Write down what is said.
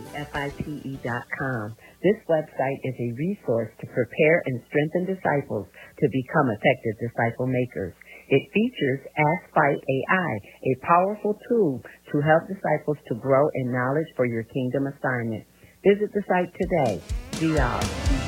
AskFighterFighte.com. This website is a resource to prepare and strengthen disciples to become effective disciple makers. It features Ask Fight AI, a powerful tool to help disciples to grow in knowledge for your kingdom assignment. Visit the site today, drfighte.com.